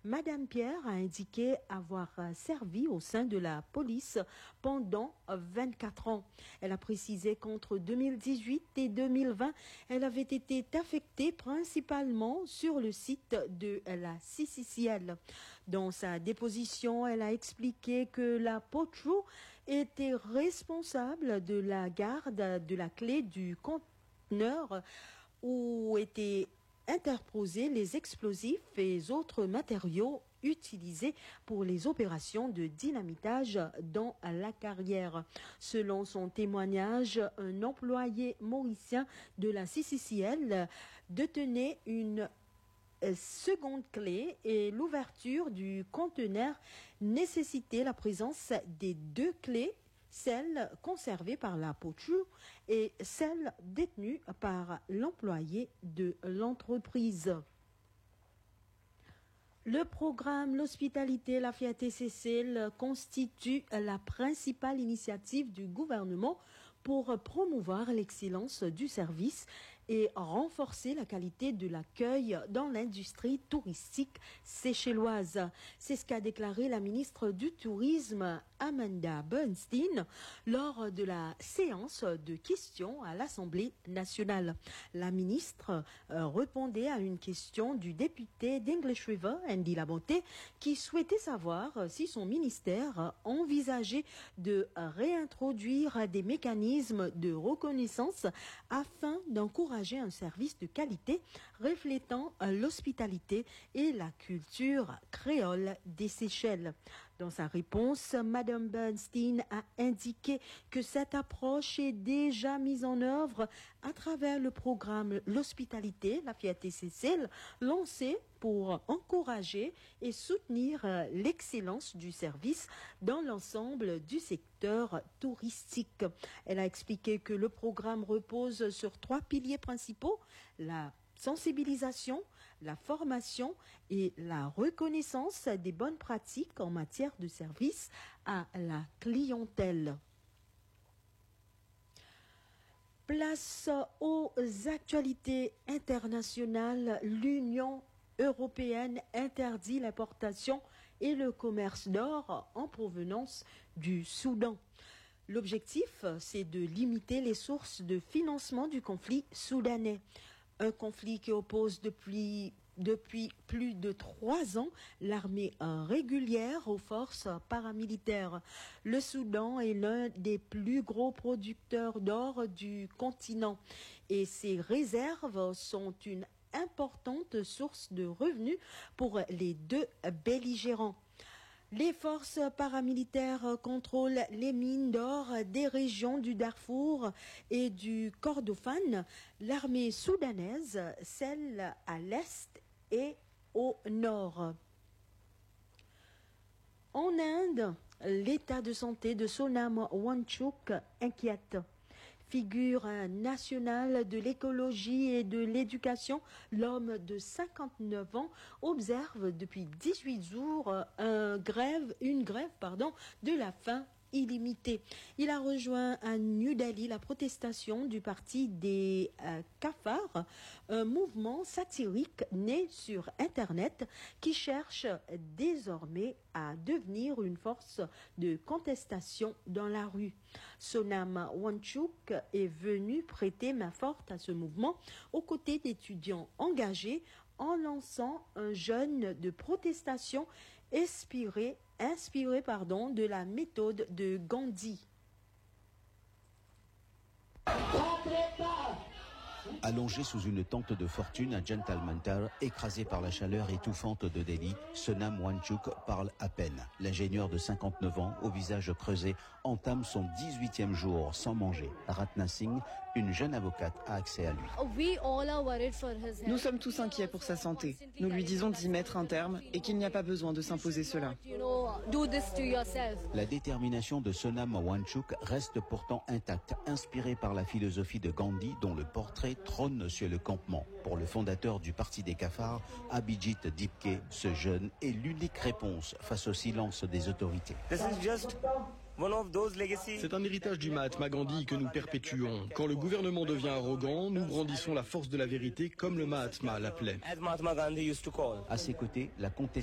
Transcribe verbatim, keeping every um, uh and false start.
Madame Pierre a indiqué avoir servi au sein de la police pendant vingt-quatre ans. Elle a précisé qu'entre deux mille dix-huit et deux mille vingt, elle avait été affectée principalement sur le site de la C C C L. Dans sa déposition, elle a expliqué que la Potro était responsable de la garde de la clé du conteneur où étaient interposés les explosifs et autres matériaux utilisés pour les opérations de dynamitage dans la carrière. Selon son témoignage, un employé mauricien de la C C C L détenait une seconde clé et l'ouverture du conteneur nécessitait la présence des deux clés, celle conservée par la Potru et celle détenue par l'employé de l'entreprise. Le programme L'Hospitalité Lafayette C C L constitue la principale initiative du gouvernement pour promouvoir l'excellence du service et renforcer la qualité de l'accueil dans l'industrie touristique séchelloise. C'est ce qu'a déclaré la ministre du Tourisme, Amanda Bernstein, lors de la séance de questions à l'Assemblée nationale. La ministre euh, répondait à une question du député d'English River, Andy Labonté, qui souhaitait savoir si son ministère envisageait de réintroduire des mécanismes de reconnaissance afin d'encourager un service de qualité reflétant l'hospitalité et la culture créole des Seychelles. Dans sa réponse, Madame Bernstein a indiqué que cette approche est déjà mise en œuvre à travers le programme L'Hospitalité Lafayette C C L, lancé pour encourager et soutenir l'excellence du service dans l'ensemble du secteur touristique. Elle a expliqué que le programme repose sur trois piliers principaux: la sensibilisation, la formation et la reconnaissance des bonnes pratiques en matière de service à la clientèle. Place aux actualités internationales. L'Union européenne interdit l'importation et le commerce d'or en provenance du Soudan. L'objectif, c'est de limiter les sources de financement du conflit soudanais. Un conflit qui oppose depuis, depuis plus de trois ans l'armée régulière aux forces paramilitaires. Le Soudan est l'un des plus gros producteurs d'or du continent et ses réserves sont une importante source de revenus pour les deux belligérants. Les forces paramilitaires contrôlent les mines d'or des régions du Darfour et du Kordofan, l'armée soudanaise, celle à l'est et au nord. En Inde, l'état de santé de Sonam Wangchuk inquiète. Figure nationale de l'écologie et de l'éducation, l'homme de cinquante-neuf ans observe depuis dix-huit jours un grève, une grève pardon, de la faim illimitée. Il a rejoint à New Delhi la protestation du parti des euh, Cafards, un mouvement satirique né sur Internet qui cherche désormais à devenir une force de contestation dans la rue. Sonam Wangchuk est venu prêter main forte à ce mouvement aux côtés d'étudiants engagés en lançant un jeûne de protestation inspiré, inspiré pardon, de la méthode de Gandhi. Allongé sous une tente de fortune à Jantal-Mantar, écrasé par la chaleur étouffante de Delhi, Sonam Wangchuk parle à peine. L'ingénieur de cinquante-neuf ans, au visage creusé, entame son dix-huitième jour sans manger. Ratna Singh, une jeune avocate, a accès à lui. Nous sommes tous inquiets pour sa santé. Nous lui disons d'y mettre un terme et qu'il n'y a pas besoin de s'imposer cela. La détermination de Sonam Wangchuk reste pourtant intacte, inspirée par la philosophie de Gandhi, dont le portrait trône sur le campement. Pour le fondateur du Parti des Cafards, Abhijit Dipke, ce jeune est l'unique réponse face au silence des autorités. C'est un héritage du Mahatma Gandhi que nous perpétuons. Quand le gouvernement devient arrogant, nous brandissons la force de la vérité comme le Mahatma l'appelait. À ses côtés, la contestation